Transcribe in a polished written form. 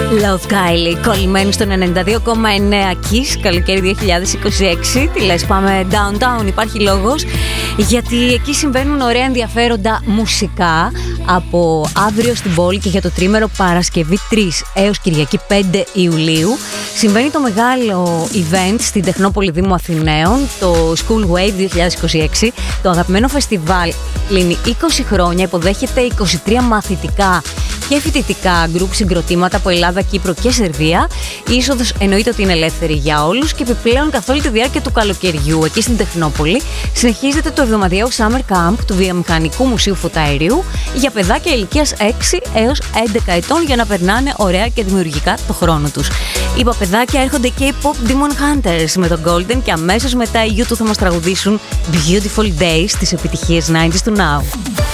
Love Kylie, κολλημένη στο 92,9 Kiss, καλοκαίρι 2026. Τι λες, πάμε downtown, υπάρχει λόγος, γιατί εκεί συμβαίνουν ωραία ενδιαφέροντα μουσικά από αύριο στην πόλη και για το τρίμερο Παρασκευή 3 έως Κυριακή 5 Ιουλίου. Συμβαίνει το μεγάλο event στην Τεχνόπολη Δήμου Αθηναίων, το School Wave 2026. Το αγαπημένο φεστιβάλ κλείνει 20 χρόνια, υποδέχεται 23 μαθητικά και φοιτητικά γκρουπ συγκροτήματα από Ελλάδα, Κύπρο και Σερβία. Η είσοδος εννοείται ότι είναι ελεύθερη για όλους και επιπλέον καθ' όλη τη διάρκεια του καλοκαιριού εκεί στην Τεχνόπολη συνεχίζεται το εβδομαδιαίο Summer Camp του Βιομηχανικού Μουσείου Φωταερίου για παιδάκια ηλικίας 6 έως 11 ετών για να περνάνε ωραία και δημιουργικά το χρόνο τους. Οι παπεδάκια έρχονται και οι Pop Demon Hunters με τον Golden και αμέσως μετά οι U2 θα μας τραγουδήσουν Beautiful Days, τις επιτυχίες 90s του Now.